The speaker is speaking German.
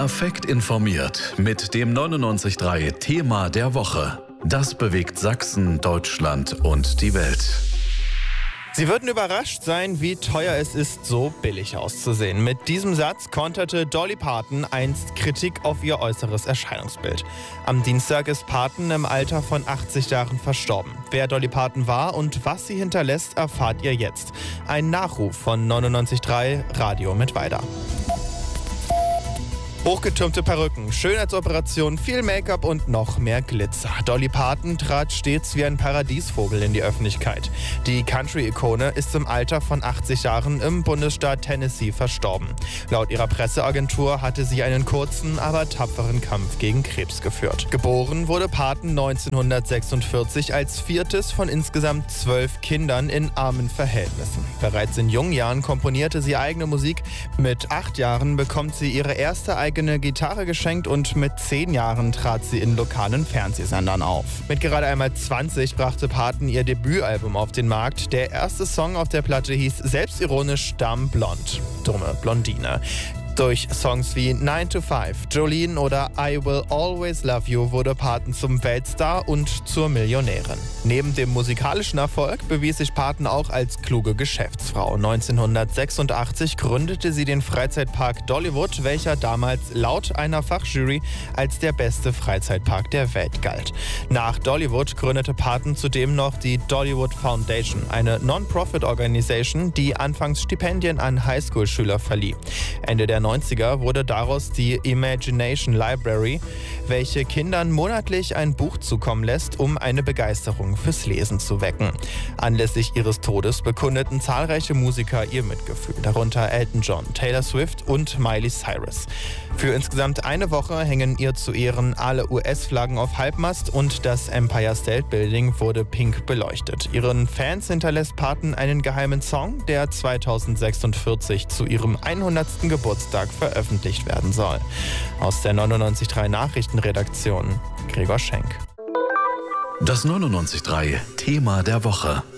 Perfekt informiert mit dem 99.3 Thema der Woche. Das bewegt Sachsen, Deutschland und die Welt. Sie würden überrascht sein, wie teuer es ist, so billig auszusehen. Mit diesem Satz konterte Dolly Parton einst Kritik auf ihr äußeres Erscheinungsbild. Am Dienstag ist Parton im Alter von 80 Jahren verstorben. Wer Dolly Parton war und was sie hinterlässt, erfahrt ihr jetzt. Ein Nachruf von 99.3 Radio Mittweida. Hochgetürmte Perücken, Schönheitsoperationen, viel Make-up und noch mehr Glitzer. Dolly Parton trat stets wie ein Paradiesvogel in die Öffentlichkeit. Die Country-Ikone ist im Alter von 80 Jahren im Bundesstaat Tennessee verstorben. Laut ihrer Presseagentur hatte sie einen kurzen, aber tapferen Kampf gegen Krebs geführt. Geboren wurde Parton 1946 als viertes von insgesamt 12 Kindern in armen Verhältnissen. Bereits in jungen Jahren komponierte sie eigene Musik. Mit 8 Jahren bekommt sie ihre erste eigene Gitarre geschenkt und mit 10 Jahren trat sie in lokalen Fernsehsendern auf. Mit gerade einmal 20 brachte Parton ihr Debütalbum auf den Markt. Der erste Song auf der Platte hieß selbstironisch Dumb Blonde, dumme Blondine. Durch Songs wie 9 to 5, Jolene oder I Will Always Love You wurde Parton zum Weltstar und zur Millionärin. Neben dem musikalischen Erfolg bewies sich Parton auch als kluge Geschäftsfrau. 1986 gründete sie den Freizeitpark Dollywood, welcher damals laut einer Fachjury als der beste Freizeitpark der Welt galt. Nach Dollywood gründete Parton zudem noch die Dollywood Foundation, eine Non-Profit-Organisation, die anfangs Stipendien an Highschool-Schüler verlieh. Ende der 90er wurde daraus die Imagination Library, welche Kindern monatlich ein Buch zukommen lässt, um eine Begeisterung fürs Lesen zu wecken. Anlässlich ihres Todes bekundeten zahlreiche Musiker ihr Mitgefühl, darunter Elton John, Taylor Swift und Miley Cyrus. Für insgesamt eine Woche hängen ihr zu Ehren alle US-Flaggen auf Halbmast und das Empire State Building wurde pink beleuchtet. Ihren Fans hinterlässt Parton einen geheimen Song, der 2046 zu ihrem 100. Geburtstag veröffentlicht werden soll. Aus der 99.3 Nachrichtenredaktion, Gregor Schenk. Das 99.3 Thema der Woche.